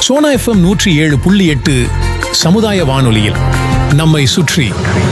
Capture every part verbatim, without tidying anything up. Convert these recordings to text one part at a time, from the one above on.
Sona FM நூற்றி ஏழு புள்ளி எட்டு சமுதாய வானொலியில் நம்மை சுற்றி.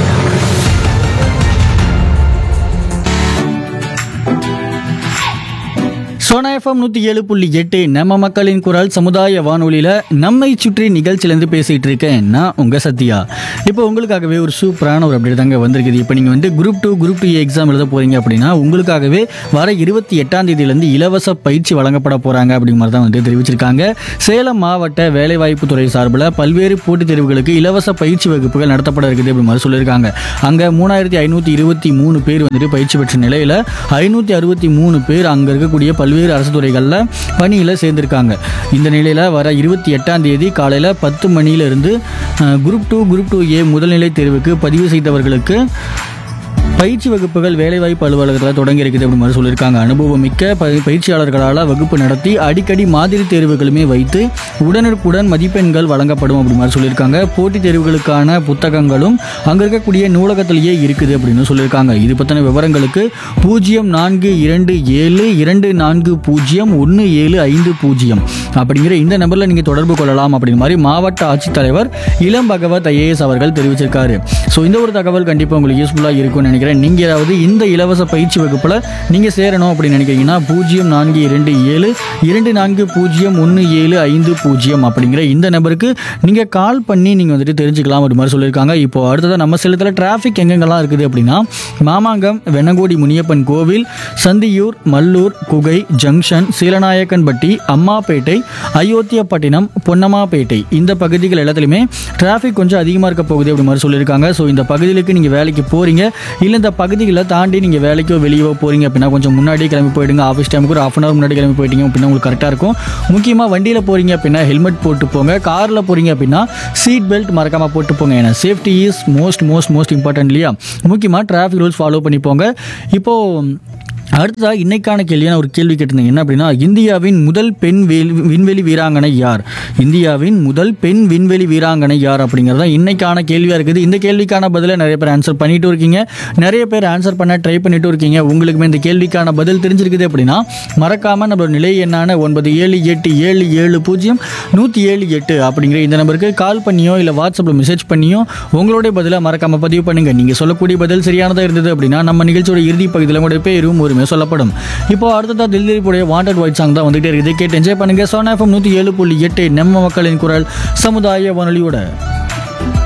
சோனா எஃப்எம் நூற்றி ஏழு புள்ளி எட்டு நம்ம மக்களின் குரல் சமுதாய வானொலியில் நம்மை சுற்றி நிகழ்ச்சியிலேருந்து பேசிகிட்டு இருக்கேன் நான் உங்கள் சத்யா. இப்போ உங்களுக்காகவே ஒரு சூப்பரான ஒரு அப்டேட் தாங்க வந்திருக்குது. இப்போ நீங்கள் வந்து group two group two exam எழுத போகிறீங்க அப்படின்னா உங்களுக்காகவே வர இருபத்தி எட்டாம் தேதியிலேருந்து இலவச பயிற்சி வழங்கப்பட போகிறாங்க அப்படிங்கிற மாதிரி தான் வந்து தெரிவிச்சிருக்காங்க. சேலம் மாவட்ட வேலைவாய்ப்பு துறை சார்பில் பல்வேறு போட்டித் தேர்வுகளுக்கு இலவச பயிற்சி வகுப்புகள் நடத்தப்பட இருக்குது அப்படி மாதிரி சொல்லியிருக்காங்க. அங்கே மூணாயிரத்தி ஐநூற்றி இருபத்தி மூணு பேர் வந்துட்டு பயிற்சி பெற்ற நிலையில் ஐநூற்றி அறுபத்தி மூணு பேர் அங்கே இருக்கக்கூடிய பல்வேறு அரசு துறைகளில் பணியில் சேர்ந்திருக்காங்க. இந்த நிலையில் வர இருபத்தி எட்டாம் தேதி காலையில் பத்து மணியிலிருந்து குரூப் டூ குரூப் டூ ஏ முதல்நிலை தேர்வுக்கு பதிவு செய்தவர்களுக்கு பயிற்சி வகுப்புகள் வேலைவாய்ப்பு அலுவலகத்தில் தொடங்கி இருக்குது அப்படி மாதிரி சொல்லியிருக்காங்க. அனுபவம் மிக்க பயிற்சியாளர்களால் வகுப்பு நடத்தி அடிக்கடி மாதிரி தேர்வுகளுமே வைத்து உடனுக்குடன் மதிப்பெண்கள் வழங்கப்படும் அப்படி மாதிரி சொல்லியிருக்காங்க. போட்டித் தேர்வுகளுக்கான புத்தகங்களும் அங்கே இருக்கக்கூடிய நூலகத்திலேயே இருக்குது அப்படின்னு சொல்லியிருக்காங்க. இது பற்றின விவரங்களுக்கு பூஜ்ஜியம் நான்கு இரண்டு ஏழு இரண்டு நான்கு பூஜ்ஜியம் ஒன்று ஏழு ஐந்து பூஜ்ஜியம் அப்படிங்கிற இந்த நம்பரில் நீங்கள் தொடர்பு கொள்ளலாம் அப்படிங்கிற மாதிரி மாவட்ட ஆட்சித்தலைவர் இளம் பகவத் ஐஏஎஸ் அவர்கள் தெரிவிச்சிருக்காரு. ஸோ இந்த ஒரு தகவல் கண்டிப்பாக உங்களுக்கு யூஸ்ஃபுல்லாக இருக்கும்னு நினைக்கிறேன். நீங்கள் ஏதாவது இந்த இலவச பயிற்சி வகுப்பில் நீங்கள் சேரணும் அப்படின்னு நினைக்கிறீங்கன்னா பூஜ்ஜியம் நான்கு இரண்டு ஏழு இரண்டு நான்கு பூஜ்ஜியம் ஒன்று ஏழு ஐந்து பூஜ்ஜியம் அப்படிங்கிற இந்த நம்பருக்கு நீங்கள் கால் பண்ணி நீங்கள் வந்துட்டு தெரிஞ்சுக்கலாம் அப்படி மாதிரி சொல்லியிருக்காங்க. இப்போ அடுத்ததாக நம்ம சேலத்தில் டிராஃபிக் எங்கெங்கெல்லாம் இருக்குது அப்படின்னா மாமாங்கம், வெண்ணங்கோடி முனியப்பன் கோவில், சந்தியூர், மல்லூர், குகை ஜங்ஷன், சீலநாயக்கன்பட்டி, அம்மாப்பேட்டை, அயோத்தியப்பட்டினம், பொன்னம்மாப்பேட்டை இந்த பகுதிகள் எல்லாத்துலேயுமே டிராஃபிக் கொஞ்சம் அதிகமாக இருக்க போகுது அப்படி மாதிரி சொல்லியிருக்காங்க. ஸோ இந்த பகுதிகளுக்கு நீங்கள் வேலைக்கு போகிறீங்க இல்லை இந்த பகுதிகளை தாண்டி நீங்கள் வேலைக்கோ வெளியவோ போகிறீங்க அப்படின்னா கொஞ்சம் முன்னாடி கிளம்பி போயிடுங்க. ஆஃபீஸ் டைமுக்கு ஒரு ஆஃப் அன் அவர் முன்னாடி கிளம்பி போயிட்டீங்க அப்படின்னா உங்களுக்கு கரெக்டாக இருக்கும். முக்கியமாக வண்டியில் போகிறீங்க அப்படின்னா ஹெல்மெட் போட்டு போங்க. காரில் போகிறீங்க அப்படின்னா சீட் பெல்ட் மறக்காமல் போட்டு போங்க. ஏன்னா safety is most most most important இல்லையா? முக்கியமாக டிராஃபிக் ரூல்ஸ் ஃபாலோ பண்ணி போங்க. இப்போது அடுத்ததாக இன்னைக்கான கேள்வியான ஒரு கேள்வி கேட்டிருந்தேன். என்ன அப்படின்னா இந்தியாவின் முதல் பெண் விண்வெளி வீராங்கனை யார்? இந்தியாவின் முதல் பெண் விண்வெளி வீராங்கனை யார் அப்படிங்கிறதா இன்னைக்கான கேள்வியாக இருக்குது. இந்த கேள்விக்கான பதிலை நிறைய பேர் ஆன்சர் பண்ணிட்டு இருக்கீங்க. நிறைய பேர் ஆன்சர் பண்ண ட்ரை பண்ணிட்டு இருக்கீங்க. உங்களுக்குமே இந்த கேள்விக்கான பதில் தெரிஞ்சிருக்குது அப்படின்னா மறக்காமல் நம்மளோட நிலை எண்ணான ஒன்பது ஏழு எட்டு ஏழு ஏழு பூஜ்ஜியம் நூற்றி ஏழு எட்டு அப்படிங்கிற இந்த நம்பருக்கு கால் பண்ணியோ இல்லை வாட்ஸ்அப்பில் மெசேஜ் பண்ணியோ உங்களுடைய பதிலை மறக்காமல் பதிவு பண்ணுங்கள். நீங்கள் சொல்லக்கூடிய பதில் சரியானதாக இருந்தது அப்படின்னா நம்ம நிகழ்ச்சியோட இறுதி பகுதியில் உங்களுடைய பேரும் ஒரு சொல்லப்படும். இப்போ அடுத்ததா தில்லிப்புடைய வாண்டட் ஒயிட் சாங் தான் வந்துட்டே இருக்குது. கேட்டு என்ஜாய் பண்ணுங்க. சோனா எஃப்எம் நூற்றி ஏழு புள்ளி எட்டு நம்ம மக்களின் குரல் சமுதாய வானொலியோட.